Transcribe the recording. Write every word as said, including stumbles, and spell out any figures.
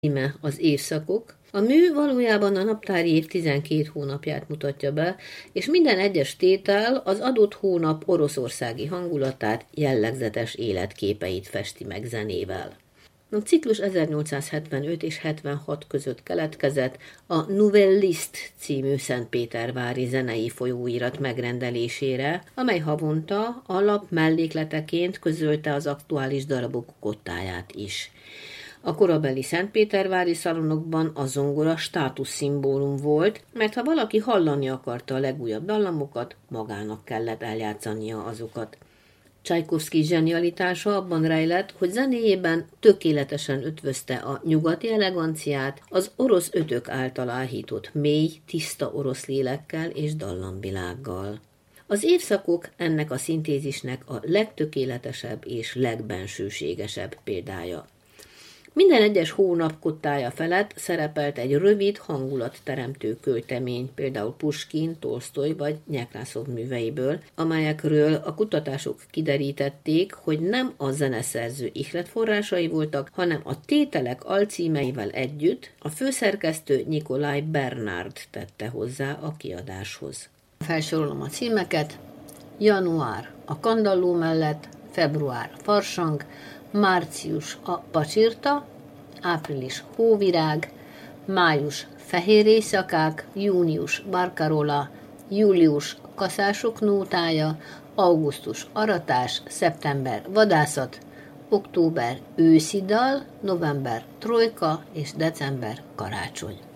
Íme az évszakok. A mű valójában a naptári év tizenkét hónapját mutatja be, és minden egyes tétel az adott hónap oroszországi hangulatát, jellegzetes életképeit festi meg zenével. A ciklus ezernyolcszázhetvenöt és hetvenhat között keletkezett a Nouvelle Liste című szentpétervári zenei folyóirat megrendelésére, amely havonta alap mellékleteként közölte az aktuális darabok kottáját is. A korabeli szentpétervári szalonokban a zongora státuszszimbólum volt, mert ha valaki hallani akarta a legújabb dallamokat, magának kellett eljátszania azokat. Csajkovszky zsenialitása abban rejlett, hogy zenéjében tökéletesen ötvözte a nyugati eleganciát az orosz ötök által áhított mély, tiszta orosz lélekkel és dallamvilággal. Az évszakok ennek a szintézisnek a legtökéletesebb és legbensőségesebb példája. Minden egyes hónap kottája felett szerepelt egy rövid hangulatteremtő költemény, például Puskin, Tolsztoj vagy Nyekrászov műveiből, amelyekről a kutatások kiderítették, hogy nem a zeneszerző ihletforrásai voltak, hanem a tételek alcímeivel együtt a főszerkesztő Nikolaj Bernard tette hozzá a kiadáshoz. Felsorolom a címeket: január a kandalló mellett, február farsang, március a pacsirta, április hóvirág, május fehér éjszakák, június barkarola, július kaszások nótája, augusztus aratás, szeptember vadászat, október őszi dal, november trojka és december karácsony.